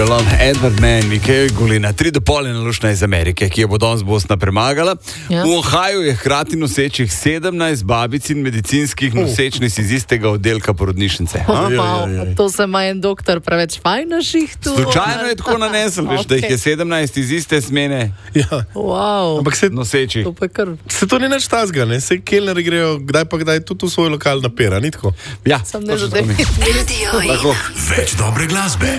Edward Mann, Mikael Golina, 3:30 lušna iz Amerike, ki jo bo danes Bosna premagala. Ja. V Ohaju je hkrati nosečih 17 babic in medicinskih nosečnic iz istega oddelka porodnišnice. To se ima en doktor preveč fajn na šihtu. Slučajno je tako nanesel, veš, da jih je 17 iz iste smene Ja. Wow. Ampak se, nosečih. To pa je kar... se to ni nič tazga, ne? Se kelneri grejo kdaj pa kdaj tudi v svoj lokal na pera, ni tako? Ja, Sam ne točno zadej. tako mi. Radio Lahko. Več dobre glasbe.